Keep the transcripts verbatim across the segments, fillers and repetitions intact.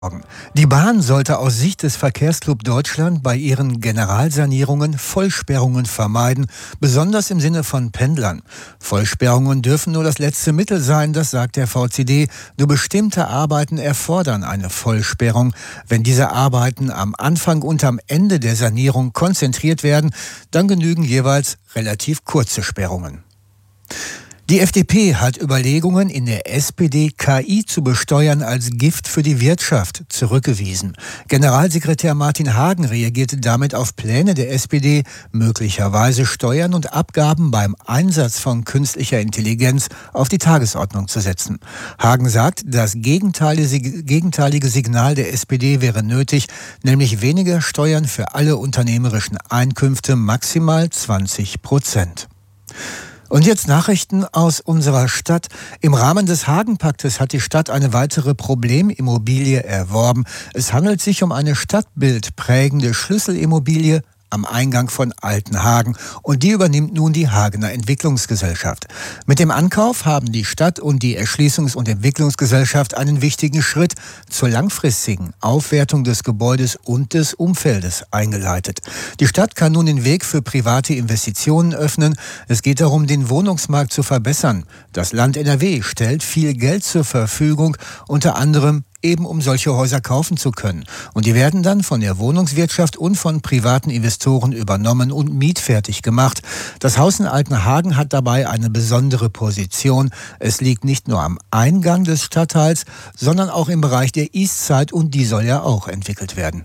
Die Bahn sollte aus Sicht des Verkehrsclub Deutschland bei ihren Generalsanierungen Vollsperrungen vermeiden, besonders im Sinne von Pendlern. Vollsperrungen dürfen nur das letzte Mittel sein, das sagt der V C D. Nur bestimmte Arbeiten erfordern eine Vollsperrung. Wenn diese Arbeiten am Anfang und am Ende der Sanierung konzentriert werden, dann genügen jeweils relativ kurze Sperrungen. Die F D P hat Überlegungen, in der S P D K I zu besteuern als Gift für die Wirtschaft zurückgewiesen. Generalsekretär Martin Hagen reagierte damit auf Pläne der S P D, möglicherweise Steuern und Abgaben beim Einsatz von künstlicher Intelligenz auf die Tagesordnung zu setzen. Hagen sagt, das gegenteilige Signal der S P D wäre nötig, nämlich weniger Steuern für alle unternehmerischen Einkünfte, maximal zwanzig Prozent. Und jetzt Nachrichten aus unserer Stadt. Im Rahmen des Hagen-Paktes hat die Stadt eine weitere Problemimmobilie erworben. Es handelt sich um eine stadtbildprägende Schlüsselimmobilie am Eingang von Altenhagen. Und die übernimmt nun die Hagener Entwicklungsgesellschaft. Mit dem Ankauf haben die Stadt und die Erschließungs- und Entwicklungsgesellschaft einen wichtigen Schritt zur langfristigen Aufwertung des Gebäudes und des Umfeldes eingeleitet. Die Stadt kann nun den Weg für private Investitionen öffnen. Es geht darum, den Wohnungsmarkt zu verbessern. Das Land N R W stellt viel Geld zur Verfügung, unter anderem eben um solche Häuser kaufen zu können. Und die werden dann von der Wohnungswirtschaft und von privaten Investoren übernommen und mietfertig gemacht. Das Haus in Altenhagen hat dabei eine besondere Position. Es liegt nicht nur am Eingang des Stadtteils, sondern auch im Bereich der Eastside, und die soll ja auch entwickelt werden.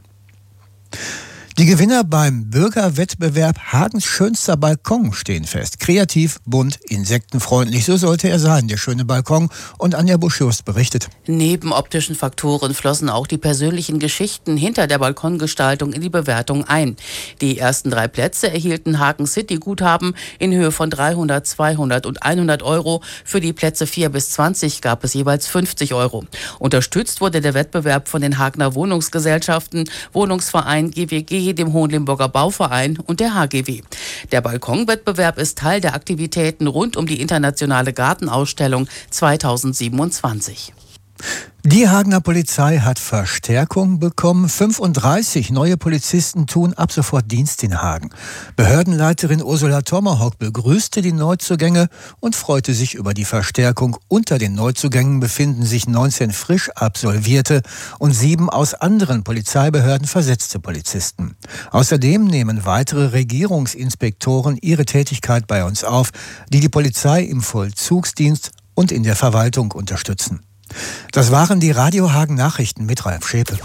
Die Gewinner beim Bürgerwettbewerb Hagens schönster Balkon stehen fest. Kreativ, bunt, insektenfreundlich, so sollte er sein, der schöne Balkon. Und Anja Busch-Just berichtet. Neben optischen Faktoren flossen auch die persönlichen Geschichten hinter der Balkongestaltung in die Bewertung ein. Die ersten drei Plätze erhielten Hagen City Guthaben in Höhe von dreihundert, zweihundert und hundert Euro. Für die Plätze vier bis zwanzig gab es jeweils fünfzig Euro. Unterstützt wurde der Wettbewerb von den Hagener Wohnungsgesellschaften, Wohnungsverein G W G, dem Hohenlimburger Bauverein und der H G W. Der Balkonwettbewerb ist Teil der Aktivitäten rund um die internationale Gartenausstellung zweitausendsiebenundzwanzig. Die Hagener Polizei hat Verstärkung bekommen. fünfunddreißig neue Polizisten tun ab sofort Dienst in Hagen. Behördenleiterin Ursula Tomahawk begrüßte die Neuzugänge und freute sich über die Verstärkung. Unter den Neuzugängen befinden sich neunzehn frisch Absolvierte und sieben aus anderen Polizeibehörden versetzte Polizisten. Außerdem nehmen weitere Regierungsinspektoren ihre Tätigkeit bei uns auf, die die Polizei im Vollzugsdienst und in der Verwaltung unterstützen. Das waren die Radio Hagen Nachrichten mit Ralf Schäpe.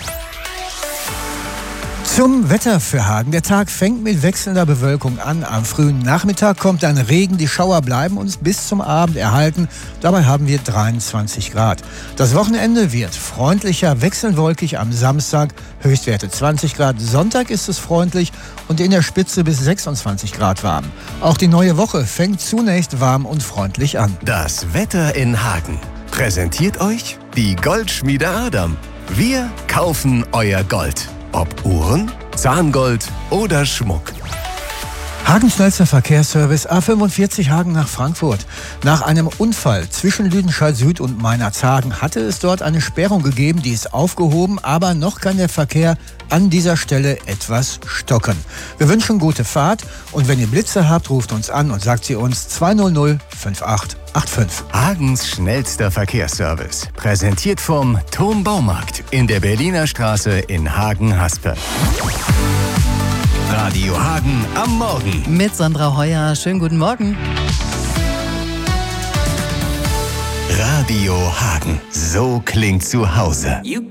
Zum Wetter für Hagen. Der Tag fängt mit wechselnder Bewölkung an. Am frühen Nachmittag kommt dann Regen. Die Schauer bleiben uns bis zum Abend erhalten. Dabei haben wir dreiundzwanzig Grad. Das Wochenende wird freundlicher, wechselnd wolkig am Samstag. Höchstwerte zwanzig Grad. Sonntag ist es freundlich und in der Spitze bis sechsundzwanzig Grad warm. Auch die neue Woche fängt zunächst warm und freundlich an. Das Wetter in Hagen präsentiert euch die Goldschmiede Adam. Wir kaufen euer Gold. Ob Uhren, Zahngold oder Schmuck. Hagens schnellster Verkehrsservice A fünfundvierzig Hagen nach Frankfurt. Nach einem Unfall zwischen Lüdenscheid Süd und Meinerzhagen hatte es dort eine Sperrung gegeben, die ist aufgehoben, aber noch kann der Verkehr an dieser Stelle etwas stocken. Wir wünschen gute Fahrt und wenn ihr Blitze habt, ruft uns an und sagt sie uns zweihundert fünf acht acht fünf. Hagens schnellster Verkehrsservice. Präsentiert vom Turm Baumarkt in der Berliner Straße in Hagen-Haspe. Radio Hagen am Morgen. Mit Sandra Heuer. Schönen guten Morgen. Radio Hagen. So klingt zu Hause.